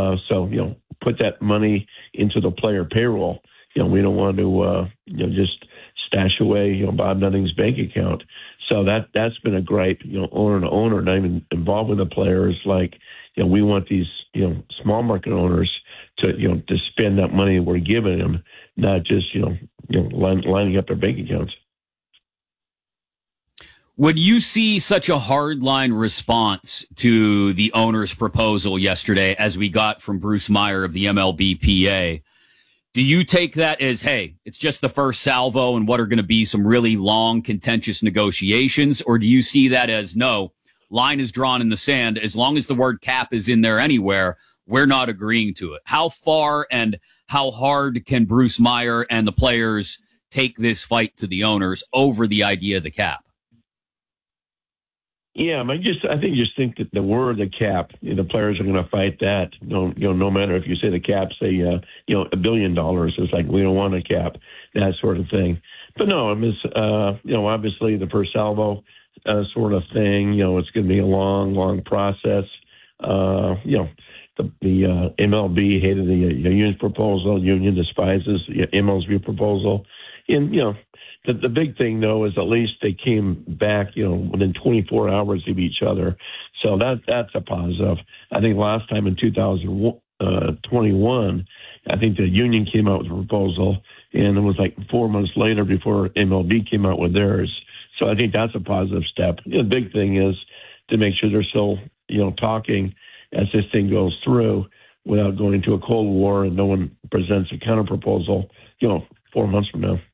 So, put that money into the player payroll. We don't want to, just stash away, Bob Nutting's bank account. So that's been a gripe, owner to owner, not even involved with the players. Like, we want these, small market owners to spend that money we're giving them, not just, lining up their bank accounts. Would you see such a hardline response to the owner's proposal yesterday as we got from Bruce Meyer of the MLBPA? Do you take that as, hey, it's just the first salvo and what are going to be some really long, contentious negotiations? Or do you see that as, no, line is drawn in the sand. As long as the word cap is in there anywhere, we're not agreeing to it? How far and how hard can Bruce Meyer and the players take this fight to the owners over the idea of the cap? Yeah, I think that the word the cap, the players are going to fight that. No matter if you say the cap, say $1 billion, it's like we don't want a cap, that sort of thing. But no, obviously the first salvo sort of thing. It's going to be a long process. The MLB hated the union's proposal. Union despises the MLB's proposal, and The big thing, though, is at least they came back, within 24 hours of each other. So that's a positive. I think last time in 2021, I think the union came out with a proposal, and it was like 4 months later before MLB came out with theirs. So I think that's a positive step. The big thing is to make sure they're still, talking as this thing goes through without going into a Cold War and no one presents a counter proposal, 4 months from now.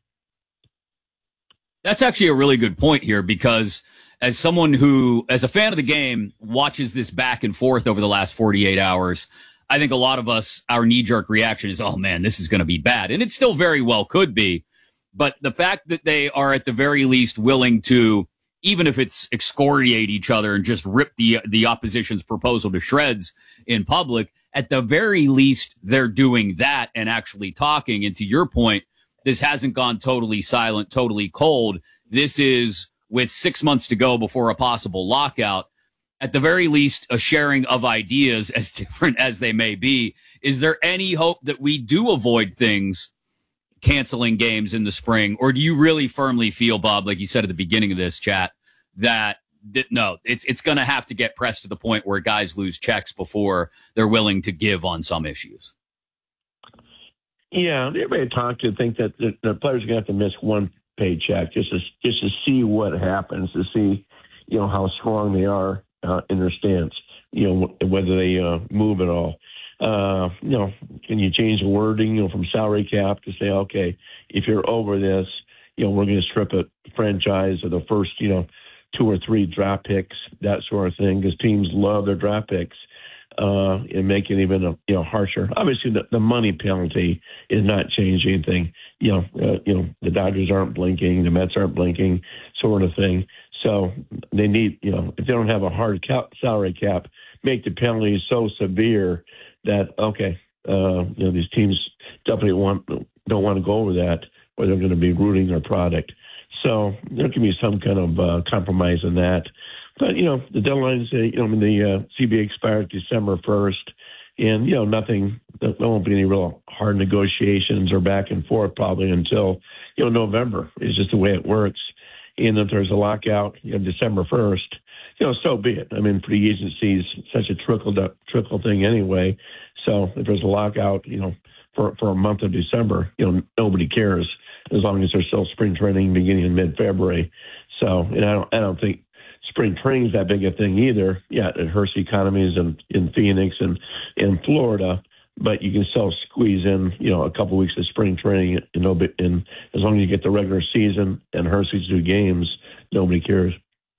That's actually a really good point here, because as someone who, as a fan of the game, watches this back and forth over the last 48 hours, I think a lot of us, our knee-jerk reaction is, oh man, this is going to be bad. And it still very well could be. But the fact that they are at the very least willing to, even if it's excoriate each other and just rip the opposition's proposal to shreds in public, at the very least, they're doing that and actually talking. And to your point, this hasn't gone totally silent, totally cold. This is, with 6 months to go before a possible lockout, at the very least, a sharing of ideas, as different as they may be. Is there any hope that we do avoid things, canceling games in the spring? Or do you really firmly feel, Bob, like you said at the beginning of this chat, that no, it's going to have to get pressed to the point where guys lose checks before they're willing to give on some issues? Yeah, everybody I talk to think that the players are going to have to miss one paycheck just to see what happens, to see, how strong they are in their stance, whether they move at all. Can you change the wording, from salary cap to say, okay, if you're over this, we're going to strip a franchise of the first, 2 or 3 draft picks, that sort of thing, because teams love their draft picks. And make it even harsher. Obviously, the money penalty is not changing anything. The Dodgers aren't blinking, the Mets aren't blinking, sort of thing. So they need, if they don't have a hard salary cap, make the penalties so severe that these teams definitely don't want to go over that, or they're going to be rooting their product. So there can be some kind of compromise in that. But, the deadlines, the CBA expired December 1st, and, there won't be any real hard negotiations or back and forth probably until, November is just the way it works. And if there's a lockout, December 1st, so be it. I mean, for the agencies, such a trickle thing anyway. So if there's a lockout, for a month of December, nobody cares as long as there's still spring training beginning in mid-February. So, and I don't think spring training is that big a thing either. Yeah, it hurts economies in Phoenix and in Florida, but you can still squeeze in, a couple weeks of spring training, and as long as you get the regular season and Hershey's 2 games, nobody cares.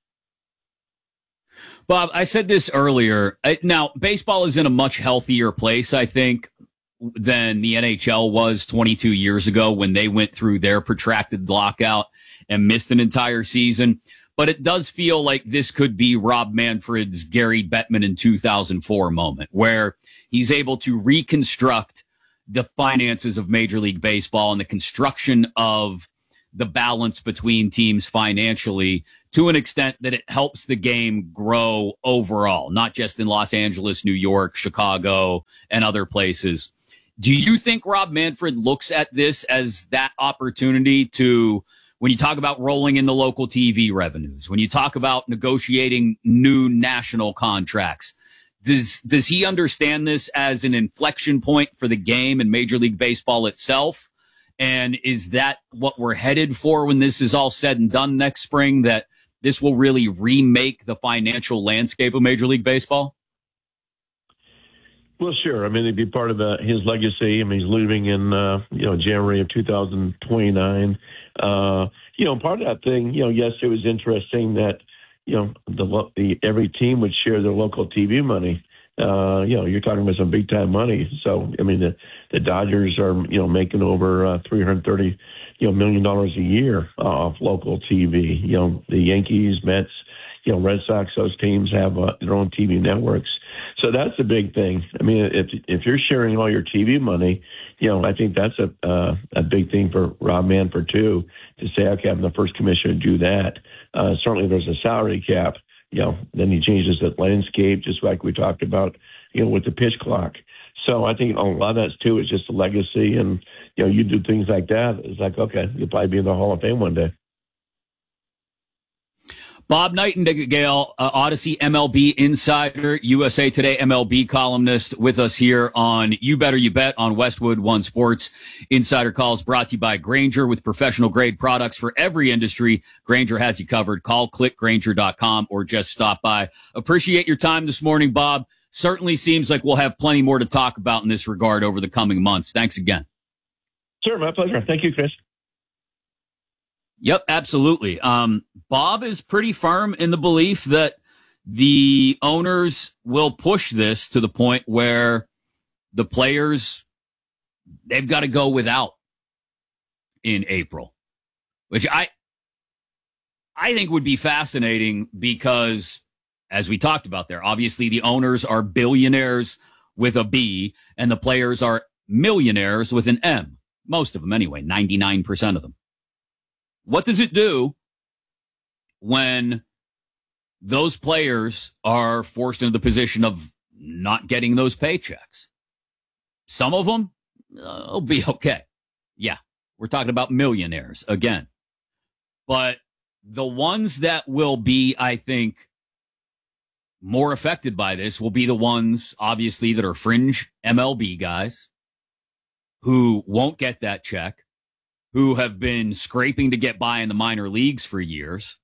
Bob, I said this earlier. Now, baseball is in a much healthier place, I think, than the NHL was 22 years ago when they went through their protracted lockout and missed an entire season. But it does feel like this could be Rob Manfred's Gary Bettman in 2004 moment, where he's able to reconstruct the finances of Major League Baseball and the construction of the balance between teams financially to an extent that it helps the game grow overall, not just in Los Angeles, New York, Chicago, and other places. Do you think Rob Manfred looks at this as that opportunity to, when you talk about rolling in the local TV revenues, when you talk about negotiating new national contracts, does he understand this as an inflection point for the game and Major League Baseball itself? And is that what we're headed for when this is all said and done next spring, that this will really remake the financial landscape of Major League Baseball? Well, sure. I mean, it'd be part of his legacy. I mean, he's leaving in, January of 2029. Part of that thing, yes, it was interesting that, every team would share their local TV money. You're talking about some big time money. So, I mean, the Dodgers are, making over $330 million a year off local TV. The Yankees, Mets, Red Sox, those teams have their own TV networks. So that's a big thing. I mean, if you're sharing all your TV money, I think that's a big thing for Rob Manfred too, to say, okay, I'm the first commissioner to do that. Certainly there's a salary cap. Then he changes the landscape, just like we talked about, with the pitch clock. So I think a lot of that too is just a legacy, and you do things like that. It's like, okay, you'll probably be in the Hall of Fame one day. Bob Nightingale, Odyssey MLB insider, USA Today MLB columnist, with us here on You Better You Bet on Westwood One Sports. Insider Calls brought to you by Grainger, with professional grade products for every industry. Grainger has you covered. Call clickgrainger.com or just stop by. Appreciate your time this morning, Bob. Certainly seems like we'll have plenty more to talk about in this regard over the coming months. Thanks again. Sure, my pleasure. Thank you, Chris. Yep, absolutely. Bob is pretty firm in the belief that the owners will push this to the point where the players, they've got to go without in April, which I think would be fascinating because, as we talked about there, obviously the owners are billionaires with a B and the players are millionaires with an M. Most of them anyway, 99% of them. What does it do when those players are forced into the position of not getting those paychecks? Some of them will be okay. Yeah, we're talking about millionaires again. But the ones that will be, I think, more affected by this will be the ones, obviously, that are fringe MLB guys who won't get that check, who have been scraping to get by in the minor leagues for years.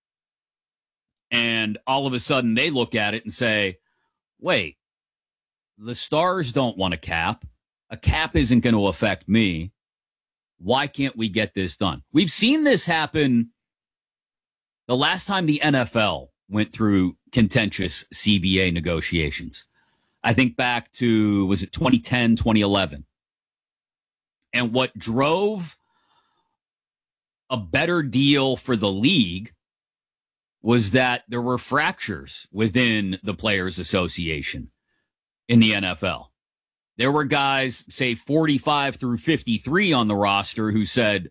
And all of a sudden they look at it and say, wait, the Stars don't want a cap. A cap isn't going to affect me. Why can't we get this done? We've seen this happen the last time the NFL went through contentious CBA negotiations. I think back to, was it 2010, 2011? And what drove a better deal for the league was that there were fractures within the Players Association in the NFL. There were guys, say 45 through 53 on the roster, who said,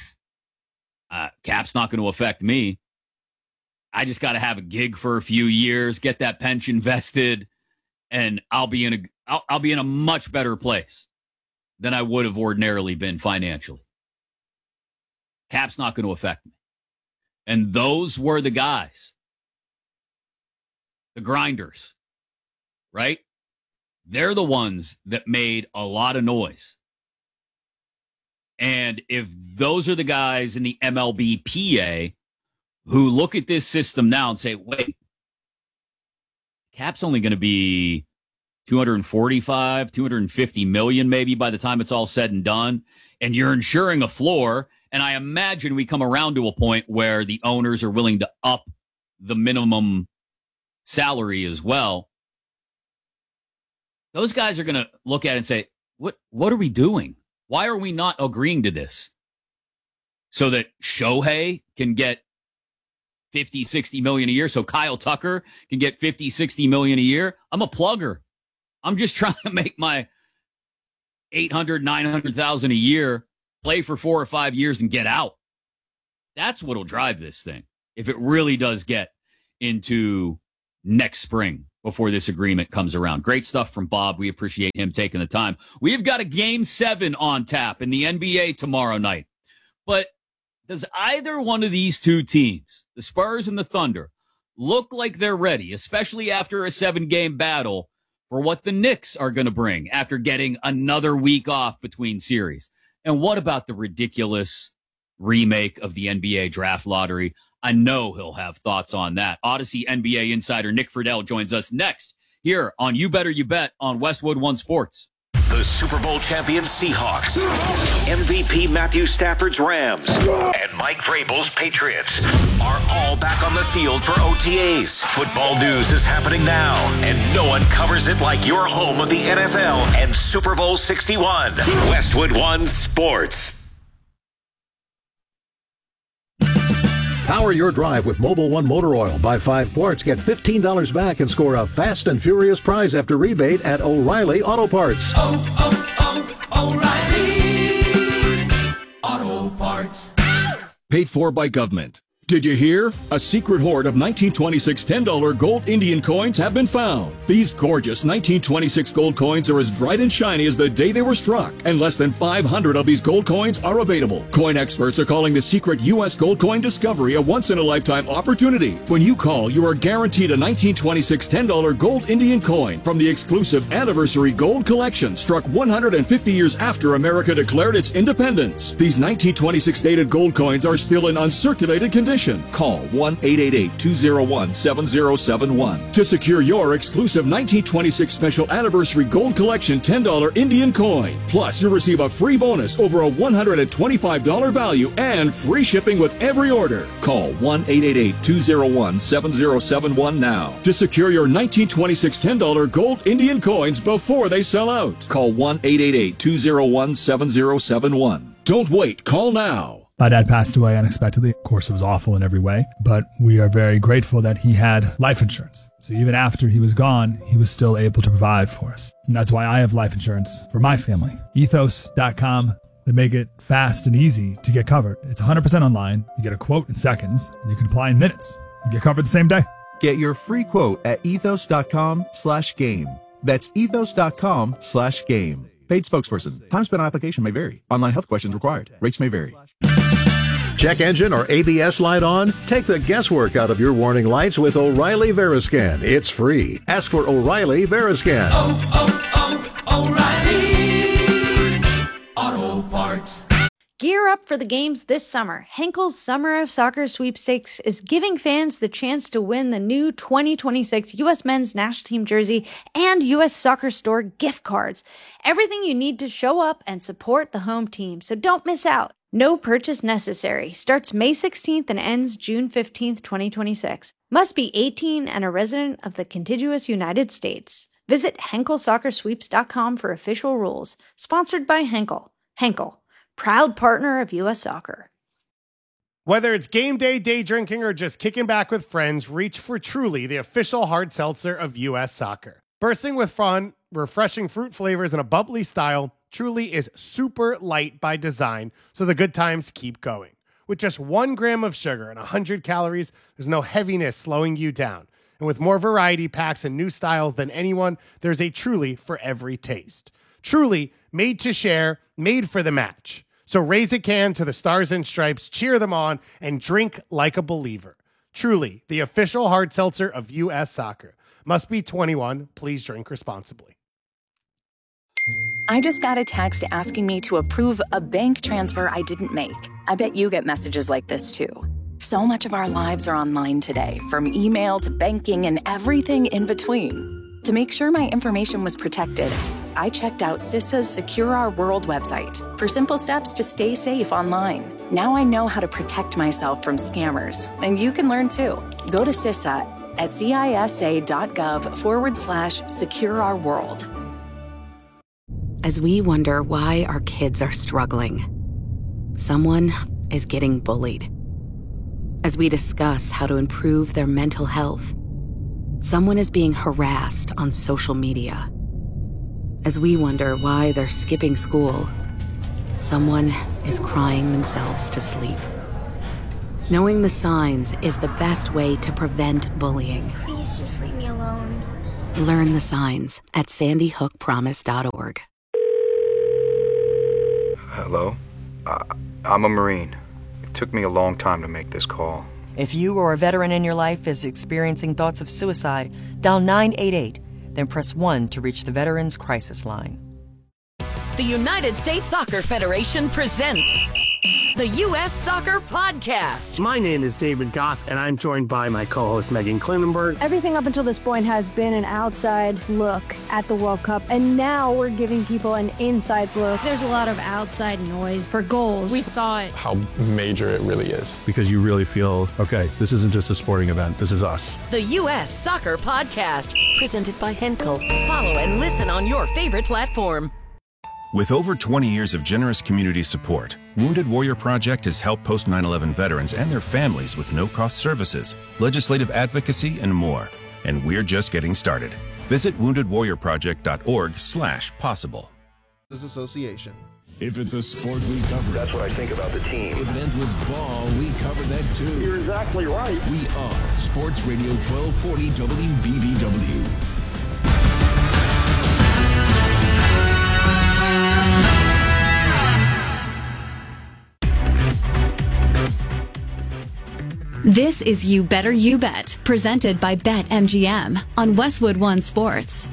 cap's not going to affect me. I just got to have a gig for a few years, get that pension vested, and I'll be in a much better place than I would have ordinarily been financially. Cap's not going to affect me. And those were the guys, the grinders, right? They're the ones that made a lot of noise. And if those are the guys in the MLBPA who look at this system now and say, wait, cap's only going to be 245, 250 million maybe by the time it's all said and done, and you're ensuring a floor. And I imagine we come around to a point where the owners are willing to up the minimum salary as well. Those guys are going to look at it and say, what are we doing? Why are we not agreeing to this? So that Shohei can get 50, 60 million a year. So Kyle Tucker can get 50, 60 million a year. I'm a plugger. I'm just trying to make my 800, 900,000 a year, play for 4 or 5 years and get out. That's what'll drive this thing if it really does get into next spring before this agreement comes around. Great stuff from Bob. We appreciate him taking the time. We've got a Game 7 on tap in the NBA tomorrow night. But does either one of these two teams, the Spurs and the Thunder, look like they're ready, especially after a 7-game battle, for what the Knicks are going to bring after getting another week off between series? And what about the ridiculous remake of the NBA draft lottery? I know he'll have thoughts on that. Odyssey NBA insider Nick Friedel joins us next here on You Better You Bet on Westwood One Sports. The Super Bowl champion Seahawks, MVP Matthew Stafford's Rams, and Mike Vrabel's Patriots are all back on the field for OTAs. Football news is happening now, and no one covers it like your home of the NFL and Super Bowl 61. Westwood One Sports. Power your drive with Mobil 1 Motor Oil. Buy 5 quarts, get $15 back, and score a fast and furious prize after rebate at O'Reilly Auto Parts. O'Reilly Auto Parts. Paid for by government. Did you hear? A secret hoard of 1926 $10 gold Indian coins have been found. These gorgeous 1926 gold coins are as bright and shiny as the day they were struck, and less than 500 of these gold coins are available. Coin experts are calling the secret U.S. gold coin discovery a once-in-a-lifetime opportunity. When you call, you are guaranteed a 1926 $10 gold Indian coin from the exclusive Anniversary Gold Collection, struck 150 years after America declared its independence. These 1926 dated gold coins are still in uncirculated condition. Call 1-888-201-7071 to secure your exclusive 1926 Special Anniversary Gold Collection $10 Indian coin. Plus, you'll receive a free bonus over a $125 value and free shipping with every order. Call 1-888-201-7071 now to secure your 1926 $10 gold Indian coins before they sell out. Call 1-888-201-7071. Don't wait. Call now. My dad passed away unexpectedly. Of course, it was awful in every way, but we are very grateful that he had life insurance. So even after he was gone, he was still able to provide for us. And that's why I have life insurance for my family. Ethos.com. They make it fast and easy to get covered. It's 100% online. You get a quote in seconds, and you can apply in minutes. You get covered the same day. Get your free quote at ethos.com/game. That's ethos.com/game. Paid spokesperson. Time spent on application may vary. Online health questions required. Rates may vary. Check engine or ABS light on? Take the guesswork out of your warning lights with O'Reilly Veriscan. It's free. Ask for O'Reilly Veriscan. O'Reilly Auto Parts. Gear up for the games this summer. Henkel's Summer of Soccer Sweepstakes is giving fans the chance to win the new 2026 U.S. Men's National Team jersey and U.S. Soccer Store gift cards. Everything you need to show up and support the home team, so don't miss out. No purchase necessary. Starts May 16th and ends June 15th, 2026. Must be 18 and a resident of the contiguous United States. Visit HenkelSoccerSweeps.com for official rules. Sponsored by Henkel. Henkel, proud partner of U.S. Soccer. Whether it's game day, day drinking, or just kicking back with friends, reach for Truly, the official hard seltzer of U.S. Soccer. Bursting with fun, refreshing fruit flavors, and a bubbly style, Truly is super light by design, so the good times keep going. With just 1 gram of sugar and 100 calories, there's no heaviness slowing you down. And with more variety packs and new styles than anyone, there's a Truly for every taste. Truly, made to share, made for the match. So raise a can to the Stars and Stripes, cheer them on, and drink like a believer. Truly, the official hard seltzer of U.S. Soccer. Must be 21. Please drink responsibly. I just got a text asking me to approve a bank transfer I didn't make. I bet you get messages like this too. So much of our lives are online today, from email to banking and everything in between. To make sure my information was protected, I checked out CISA's Secure Our World website for simple steps to stay safe online. Now I know how to protect myself from scammers, and you can learn too. Go to CISA at cisa.gov/Secure Our World. As we wonder why our kids are struggling, someone is getting bullied. As we discuss how to improve their mental health, someone is being harassed on social media. As we wonder why they're skipping school, someone is crying themselves to sleep. Knowing the signs is the best way to prevent bullying. Please just leave me alone. Learn the signs at sandyhookpromise.org. Hello? I'm a Marine. It took me a long time to make this call. If you or a veteran in your life is experiencing thoughts of suicide, dial 988, then press 1 to reach the Veterans Crisis Line. The United States Soccer Federation presents the U.S. Soccer Podcast. My name is David Goss, and I'm joined by my co-host Megan Klinenberg. Everything up until this point has been an outside look at the World Cup, and now we're giving people an inside look. There's a lot of outside noise for goals. We thought how major it really is. Because you really feel, okay, this isn't just a sporting event, this is us. The U.S. Soccer Podcast, presented by Henkel. Follow and listen on your favorite platform. With over 20 years of generous community support, Wounded Warrior Project has helped post 9/11 veterans and their families with no-cost services, legislative advocacy, and more. And we're just getting started. Visit woundedwarriorproject.org/possible. This association. If it's a sport, we cover it. That's what I think about the team. If it ends with ball, we cover that too. You're exactly right. We are Sports Radio 1240 WBBW. This is You Better You Bet, presented by BetMGM on Westwood One Sports.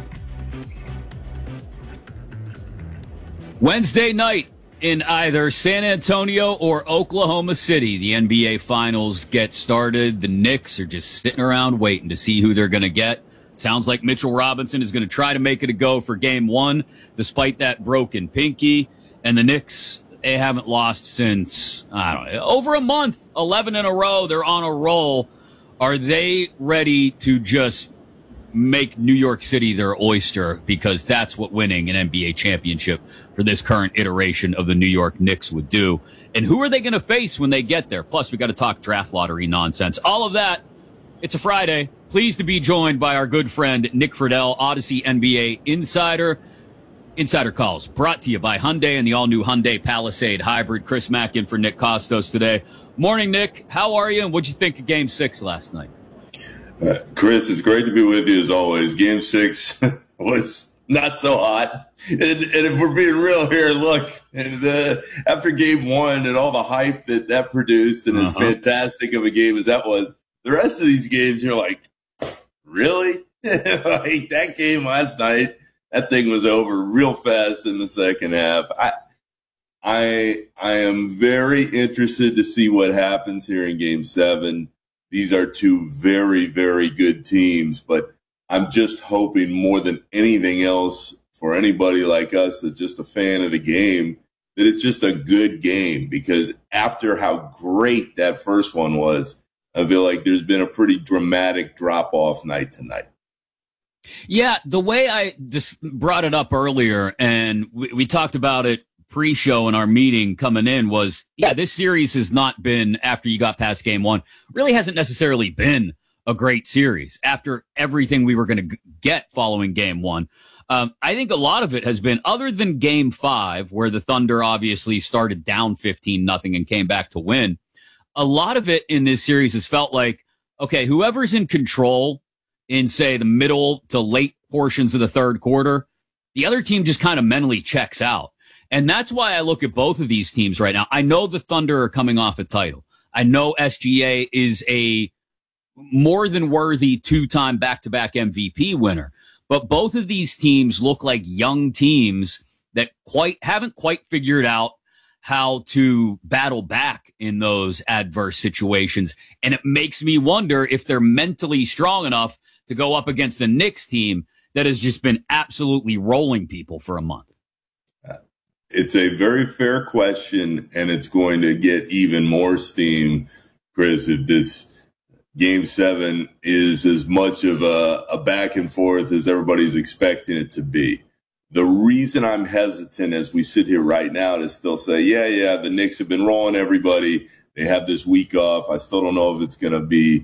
Wednesday night in either San Antonio or Oklahoma City, the NBA Finals get started. The Knicks are just sitting around waiting to see who they're going to get. Sounds like Mitchell Robinson is going to try to make it a go for Game 1, despite that broken pinky. And the Knicks, they haven't lost since, I don't know, over a month, 11 in a row. They're on a roll. Are they ready to just make New York City their oyster? Because that's what winning an NBA championship for this current iteration of the New York Knicks would do. And who are they going to face when they get there? Plus, we got to talk draft lottery nonsense. All of that. It's a Friday. Pleased to be joined by our good friend Nick Friedel, Odyssey NBA insider. Insider Calls brought to you by Hyundai and the all-new Hyundai Palisade Hybrid. Chris Mack in for Nick Costos today. Morning, Nick. How are you, and what'd you think of Game 6 last night? Chris, it's great to be with you as always. Game 6 was not so hot. And if we're being real here, look, after Game 1 and all the hype that produced and as fantastic of a game as that was, the rest of these games, you're like, really? Like that game last night, that thing was over real fast in the second half. I am very interested to see what happens here in Game 7. These are two very, very good teams, but I'm just hoping more than anything else for anybody like us that's just a fan of the game, that it's just a good game, because after how great that first one was, I feel like there's been a pretty dramatic drop-off night tonight. Yeah, the way I just brought it up earlier, and we talked about it pre-show in our meeting coming in, was, yeah, this series has not been, after you got past Game 1, really hasn't necessarily been a great series after everything we were going to get following Game 1. I think a lot of it has been, other than Game 5, where the Thunder obviously started down 15-0 and came back to win, a lot of it in this series has felt like, okay, whoever's in control in, say, the middle to late portions of the third quarter, the other team just kind of mentally checks out. And that's why I look at both of these teams right now. I know the Thunder are coming off a title. I know SGA is a more than worthy two-time back-to-back MVP winner. But both of these teams look like young teams that haven't quite figured out how to battle back in those adverse situations. And it makes me wonder if they're mentally strong enough to go up against a Knicks team that has just been absolutely rolling people for a month. It's a very fair question, and it's going to get even more steam, Chris, if this Game 7 is as much of a back and forth as everybody's expecting it to be. The reason I'm hesitant as we sit here right now to still say, yeah, the Knicks have been rolling everybody. They have this week off. I still don't know if it's going to be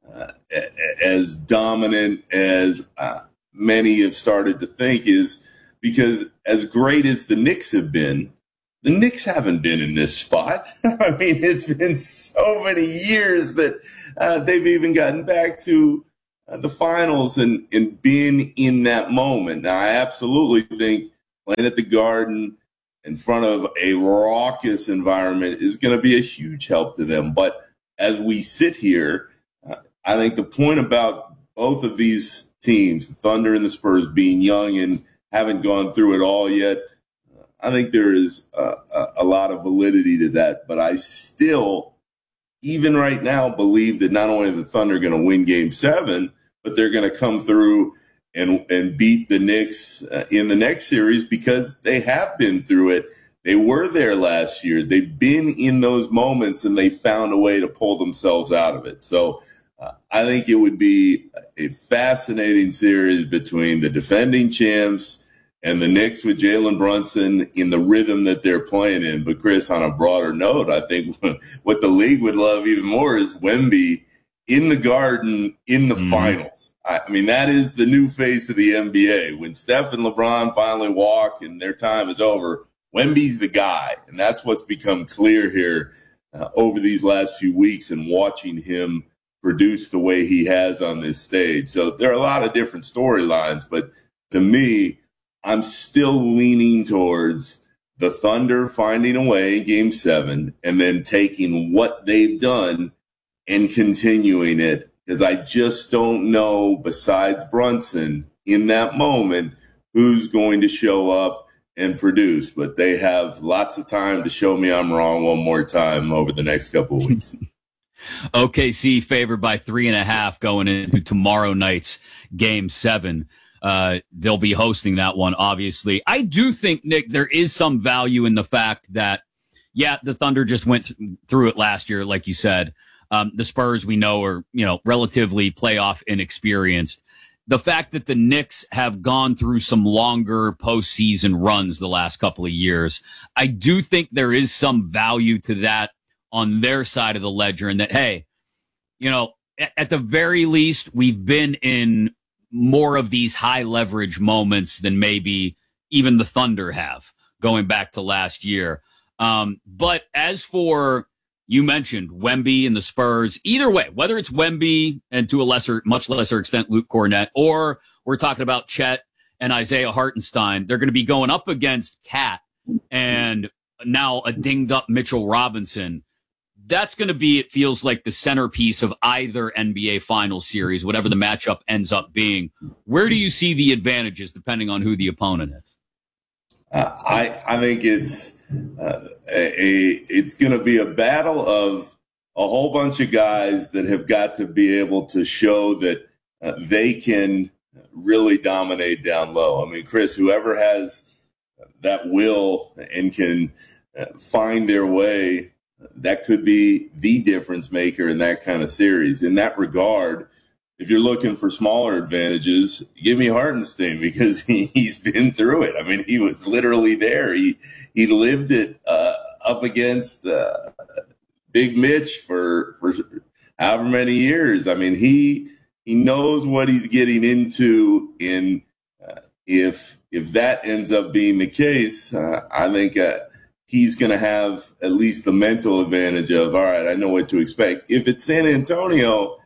as dominant as many have started to think, is because as great as the Knicks have been, the Knicks haven't been in this spot. I mean, it's been so many years that they've even gotten back to the finals and being in that moment. Now, I absolutely think playing at the Garden in front of a raucous environment is going to be a huge help to them. But as we sit here, I think the point about both of these teams, the Thunder and the Spurs, being young and haven't gone through it all yet, I think there is a lot of validity to that. But I still, even right now, believe that not only are the Thunder going to win Game 7, but they're going to come through and beat the Knicks in the next series because they have been through it. They were there last year. They've been in those moments, and they found a way to pull themselves out of it. So I think it would be a fascinating series between the defending champs and the Knicks with Jalen Brunson in the rhythm that they're playing in. But, Chris, on a broader note, I think what the league would love even more is Wemby in the Garden in the finals. I mean, that is the new face of the NBA. When Steph and LeBron finally walk and their time is over, Wemby's the guy. And that's what's become clear here over these last few weeks and watching him produce the way he has on this stage. So there are a lot of different storylines, but to me, I'm still leaning towards the Thunder finding a way in Game 7 and then taking what they've done and continuing it, because I just don't know, besides Brunson, in that moment, who's going to show up and produce. But they have lots of time to show me I'm wrong one more time over the next couple of weeks. OKC favored by 3.5 going into tomorrow night's Game 7. They'll be hosting that one, obviously. I do think, Nick, there is some value in the fact that, yeah, the Thunder just went through it last year, like you said. The Spurs, we know, are, relatively playoff inexperienced. The fact that the Knicks have gone through some longer postseason runs the last couple of years, I do think there is some value to that on their side of the ledger, and that, hey, at the very least, we've been in more of these high leverage moments than maybe even the Thunder have going back to last year. But as for, you mentioned Wemby and the Spurs, either way, whether it's Wemby and to a much lesser extent, Luke Cornett, or we're talking about Chet and Isaiah Hartenstein, they're going to be going up against Cat and now a dinged up Mitchell Robinson. That's going to be, it feels like, the centerpiece of either NBA Finals series, whatever the matchup ends up being. Where do you see the advantages depending on who the opponent is? I think it's going to be a battle of a whole bunch of guys that have got to be able to show that they can really dominate down low. I mean, Chris, whoever has that will and can find their way, that could be the difference maker in that kind of series. In that regard, if you're looking for smaller advantages, give me Hartenstein, because he's been through it. I mean, he was literally there. He lived it up against Big Mitch for however many years. I mean, he knows what he's getting into. In if that ends up being the case, I think he's going to have at least the mental advantage of, all right, I know what to expect. If it's San Antonio,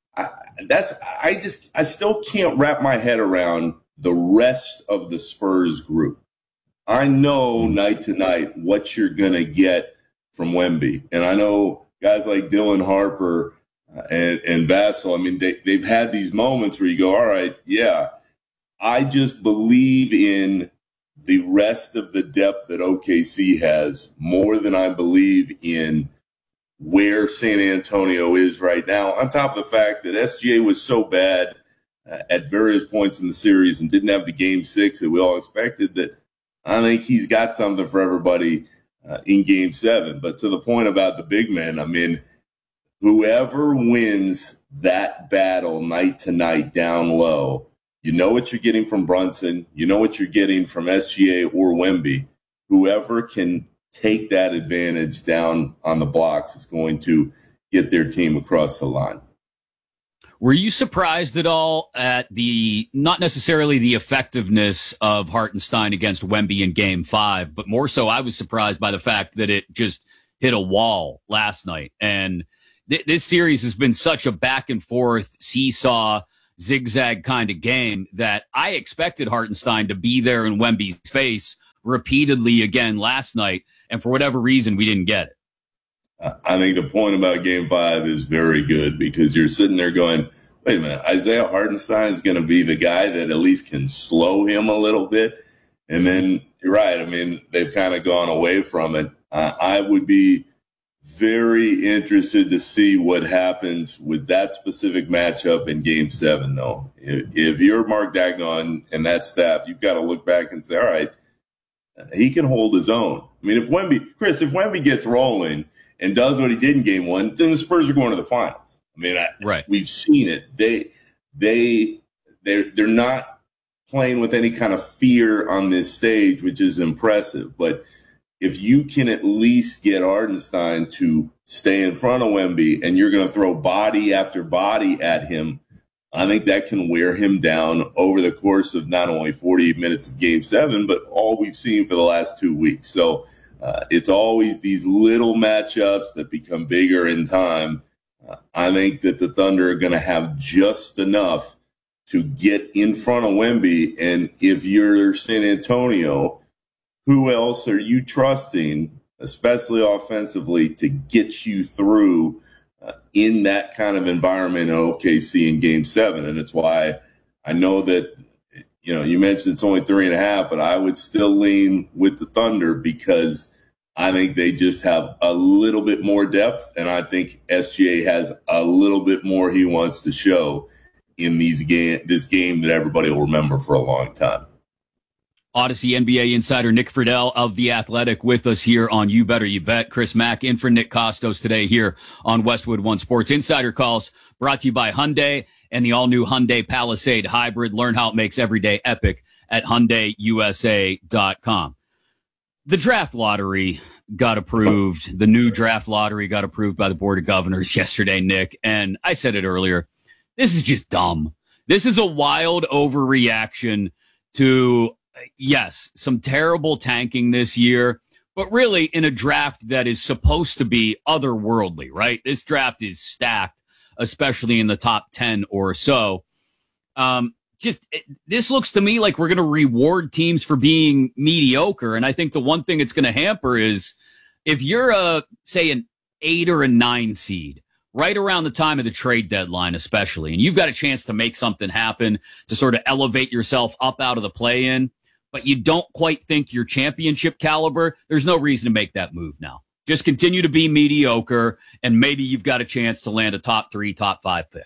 I still can't wrap my head around the rest of the Spurs group. I know night to night what you're going to get from Wemby. And I know guys like Dylan Harper and Vassell, I mean, they've had these moments where you go, all right, yeah, I just believe in the rest of the depth that OKC has more than I believe in where San Antonio is right now, on top of the fact that SGA was so bad at various points in the series and didn't have the Game 6 that we all expected, that I think he's got something for everybody in Game 7. But to the point about the big men, I mean, whoever wins that battle night to night down low, you know what you're getting from Brunson, you know what you're getting from SGA or Wemby. Whoever can take that advantage down on the blocks is going to get their team across the line. Were you surprised at all at not necessarily the effectiveness of Hartenstein against Wemby in Game 5, but more so I was surprised by the fact that it just hit a wall last night. And this series has been such a back and forth, seesaw, zigzag kind of game that I expected Hartenstein to be there in Wemby's face repeatedly again last night. And for whatever reason, we didn't get it. I think the point about Game 5 is very good because you're sitting there going, wait a minute, Isaiah Hartenstein is going to be the guy that at least can slow him a little bit. And then you're right. I mean, they've kind of gone away from it. I would be very interested to see what happens with that specific matchup in Game 7, though. If you're Mark Daigneault and that staff, you've got to look back and say, all right, he can hold his own. I mean, if Wemby gets rolling and does what he did in Game 1, then the Spurs are going to the finals. I mean, we've seen it. They're not playing with any kind of fear on this stage, which is impressive. But if you can at least get Hartenstein to stay in front of Wemby and you're going to throw body after body at him, I think that can wear him down over the course of not only 48 minutes of Game 7, but all we've seen for the last 2 weeks. So it's always these little matchups that become bigger in time. I think that the Thunder are going to have just enough to get in front of Wemby. And if you're San Antonio, who else are you trusting, especially offensively, to get you through in that kind of environment in OKC in Game 7? And it's why I know that, you mentioned it's only 3.5, but I would still lean with the Thunder because I think they just have a little bit more depth, and I think SGA has a little bit more he wants to show in this game that everybody will remember for a long time. Odyssey NBA insider Nick Friedel of The Athletic with us here on You Better You Bet. Chris Mack in for Nick Costos today here on Westwood One Sports. Insider Calls brought to you by Hyundai and the all-new Hyundai Palisade Hybrid. Learn how it makes every day epic at HyundaiUSA.com. The draft lottery got approved. The new draft lottery got approved by the Board of Governors yesterday, Nick. And I said it earlier. This is just dumb. This is a wild overreaction to, yes, some terrible tanking this year, but really in a draft that is supposed to be otherworldly, right? This draft is stacked, especially in the top 10 or so. This looks to me like we're going to reward teams for being mediocre. And I think the one thing it's going to hamper is if you're say an 8 or a 9 seed right around the time of the trade deadline, especially, and you've got a chance to make something happen to sort of elevate yourself up out of the play-in, but you don't quite think you're championship caliber, there's no reason to make that move now. Just continue to be mediocre, and maybe you've got a chance to land a top 3, top 5 pick.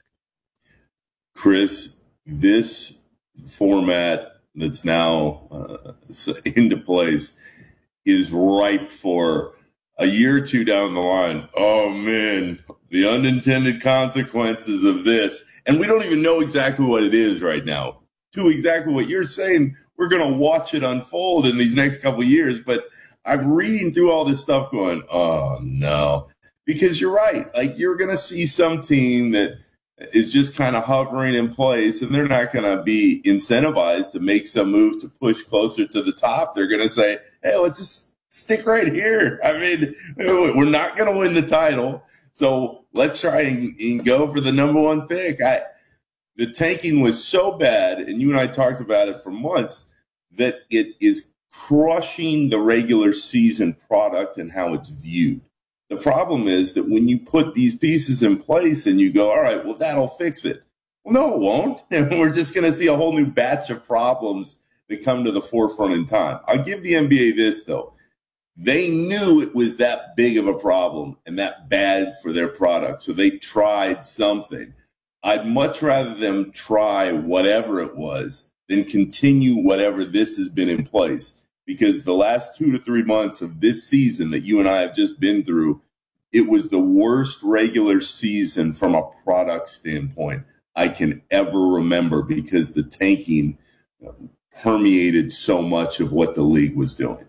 Chris, this format that's now into place is ripe for a year or two down the line. Oh, man, the unintended consequences of this. And we don't even know exactly what it is right now. To exactly what you're saying, we're going to watch it unfold in these next couple of years. But I'm reading through all this stuff going, oh, no. Because you're right. Like, you're going to see some team that is just kind of hovering in place, and they're not going to be incentivized to make some move to push closer to the top. They're going to say, hey, let's just stick right here. I mean, we're not going to win the title, so let's try and go for the number 1 pick. The tanking was so bad, and you and I talked about it for months, that it is crushing the regular season product and how it's viewed. The problem is that when you put these pieces in place and you go, all right, well, that'll fix it. Well, no, it won't. And we're just going to see a whole new batch of problems that come to the forefront in time. I'll give the NBA this, though. They knew it was that big of a problem and that bad for their product, so they tried something. I'd much rather them try whatever it was than continue whatever this has been in place. Because the last 2 to 3 months of this season that you and I have just been through, it was the worst regular season from a product standpoint I can ever remember because the tanking permeated so much of what the league was doing.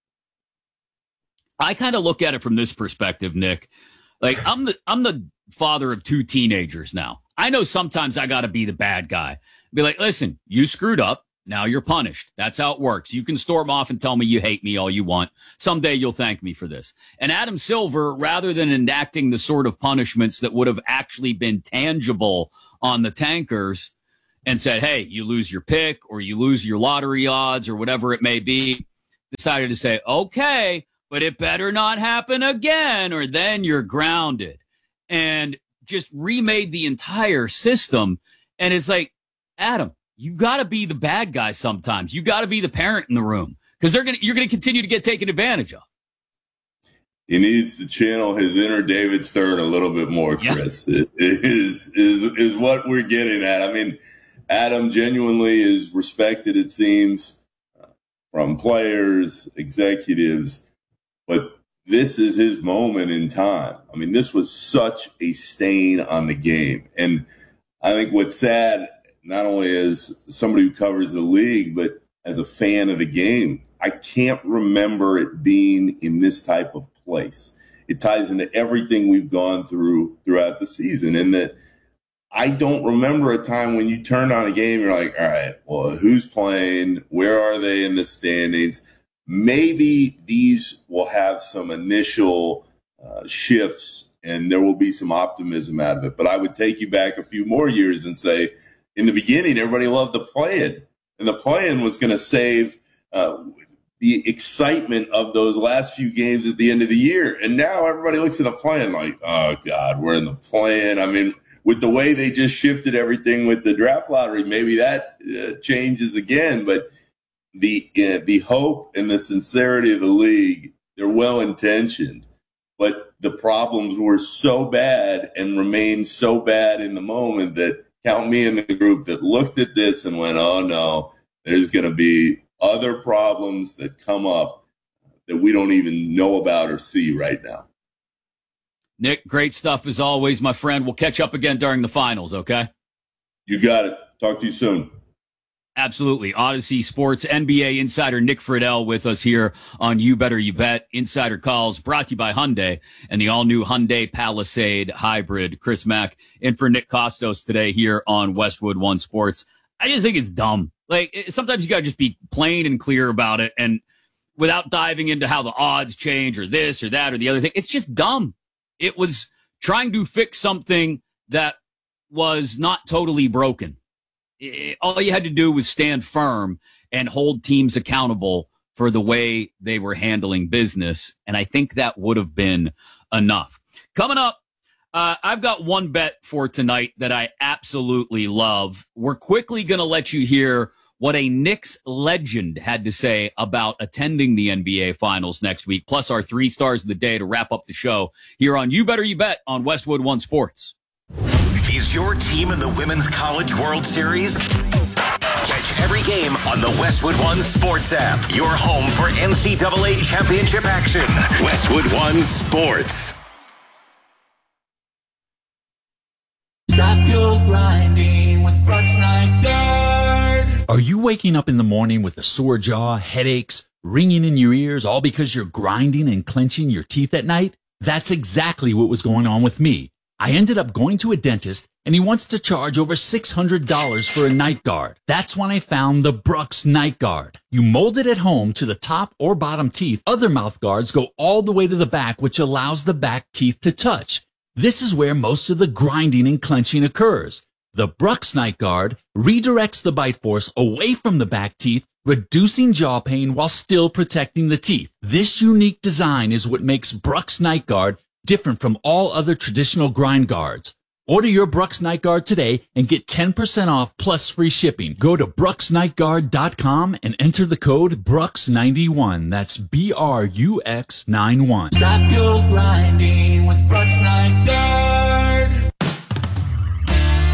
I kind of look at it from this perspective, Nick. Like I'm the father of 2 teenagers now. I know sometimes I got to be the bad guy. Be like, listen, you screwed up. Now you're punished. That's how it works. You can storm off and tell me you hate me all you want. Someday you'll thank me for this. And Adam Silver, rather than enacting the sort of punishments that would have actually been tangible on the tankers and said, hey, you lose your pick or you lose your lottery odds or whatever it may be, decided to say, okay, but it better not happen again or then you're grounded. And just remade the entire system. And it's like, Adam, you got to be the bad guy sometimes. You got to be the parent in the room because you're going to continue to get taken advantage of. He needs to channel his inner David Stern a little bit more, Chris. Yeah. Is what we're getting at. I mean, Adam genuinely is respected, it seems, from players, executives, but this is his moment in time. I mean, this was such a stain on the game. And I think what's sad, not only as somebody who covers the league, but as a fan of the game, I can't remember it being in this type of place. It ties into everything we've gone through throughout the season. And that I don't remember a time when you turned on a game, you're like, all right, well, who's playing? Where are they in the standings? Maybe these will have some initial shifts and there will be some optimism out of it. But I would take you back a few more years and say, in the beginning, everybody loved the play-in, and the play-in was going to save the excitement of those last few games at the end of the year. And now everybody looks at the play-in like, oh, God, we're in the play-in. I mean, with the way they just shifted everything with the draft lottery, maybe that changes again. But the hope and the sincerity of the league, they're well-intentioned. But the problems were so bad and remained so bad in the moment that count me in the group that looked at this and went, oh, no, there's going to be other problems that come up that we don't even know about or see right now. Nick, great stuff as always, my friend. We'll catch up again during the finals, okay? You got it. Talk to you soon. Absolutely. Odyssey Sports NBA insider Nick Friedel with us here on You Better You Bet. Insider Calls brought to you by Hyundai and the all-new Hyundai Palisade Hybrid. Chris Mack in for Nick Costos today here on Westwood One Sports. I just think it's dumb. Like, sometimes you got to just be plain and clear about it and without diving into how the odds change or this or that or the other thing. It's just dumb. It was trying to fix something that was not totally broken. All you had to do was stand firm and hold teams accountable for the way they were handling business. And I think that would have been enough. Coming up, I've got one bet for tonight that I absolutely love. We're quickly going to let you hear what a Knicks legend had to say about attending the NBA Finals next week, plus our 3 stars of the day to wrap up the show here on You Better You Bet on Westwood One Sports. Is your team in the Women's College World Series? Catch every game on the Westwood One Sports app. Your home for NCAA championship action. Westwood One Sports. Stop your grinding with Brooks Nygaard. Are you waking up in the morning with a sore jaw, headaches, ringing in your ears, all because you're grinding and clenching your teeth at night? That's exactly what was going on with me. I ended up going to a dentist, and he wants to charge over $600 for a night guard. That's when I found the Brooks Night Guard. You mold it at home to the top or bottom teeth. Other mouth guards go all the way to the back, which allows the back teeth to touch. This is where most of the grinding and clenching occurs. The Brooks Night Guard redirects the bite force away from the back teeth, reducing jaw pain while still protecting the teeth. This unique design is what makes Brooks Night Guard different from all other traditional grind guards. Order your Brooks Night Guard today and get 10% off plus free shipping. Go to brooksnightguard.com and enter the code BROOKS91. That's BRUX91. Stop your grind.